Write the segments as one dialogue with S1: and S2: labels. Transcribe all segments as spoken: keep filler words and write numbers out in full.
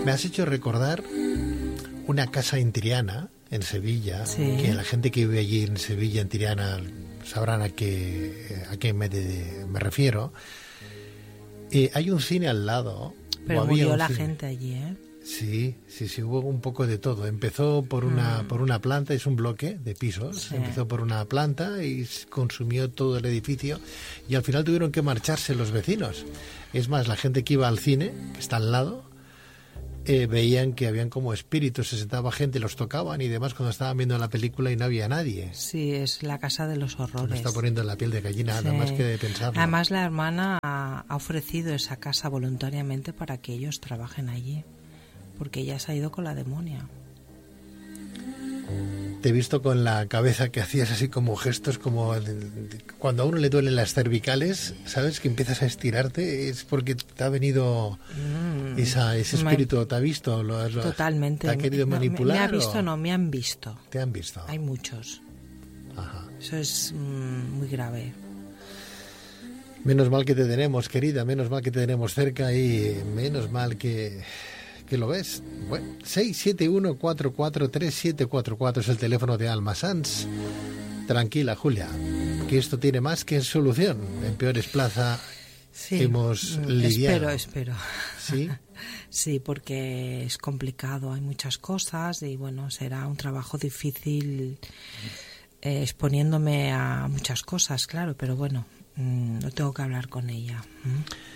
S1: Me has hecho recordar una casa en Triana, en Sevilla,
S2: sí.
S1: que la gente que vive allí en Sevilla, en Triana, sabrán a qué, a qué me, de, me refiero. Eh, hay un cine al lado.
S2: Pero murió la cine. gente allí, ¿eh?
S1: Sí, sí, sí, hubo un poco de todo. Empezó por una, mm. por una planta, es un bloque de pisos, sí. Empezó por una planta y consumió todo el edificio y al final tuvieron que marcharse los vecinos. Es más, la gente que iba al cine, que está al lado, eh, veían que habían como espíritus, se sentaba gente, los tocaban y demás cuando estaban viendo la película y no había nadie.
S2: Sí, es la casa de los horrores.
S1: Me está poniendo la piel de gallina, sí. Nada más que de pensarlo.
S2: Además, la hermana ha, ha ofrecido esa casa voluntariamente para que ellos trabajen allí. Porque ella se ha ido con la demonia.
S1: Te he visto con la cabeza que hacías así como gestos, como de, de, cuando a uno le duelen las cervicales, ¿sabes? Que empiezas a estirarte, es porque te ha venido mm, esa, ese espíritu, me, ¿te ha visto? Lo, lo,
S2: totalmente.
S1: ¿Te ha querido
S2: no,
S1: manipular?
S2: Me, me ha visto,
S1: o?
S2: no, me han visto.
S1: ¿Te han visto?
S2: Hay muchos.
S1: Ajá.
S2: Eso es mm, muy grave.
S1: Menos mal que te tenemos, querida, menos mal que te tenemos cerca y menos mal que... que lo ves. Bueno, seis siete uno cuatro cuatro tres siete cuatro cuatro es el teléfono de Alma Sans. Tranquila, Julia, que esto tiene más que solución. En Peores Plaza
S2: sí,
S1: hemos lidiado.
S2: Espero, espero.
S1: ¿Sí?
S2: Sí, porque es complicado, hay muchas cosas y bueno, será un trabajo difícil eh, exponiéndome a muchas cosas, claro, pero bueno, mmm, no tengo que hablar con ella. ¿Mm?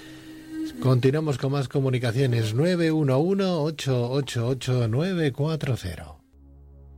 S1: Continuamos con más comunicaciones. nueve uno uno, ocho ocho ocho, nueve cuatro cero.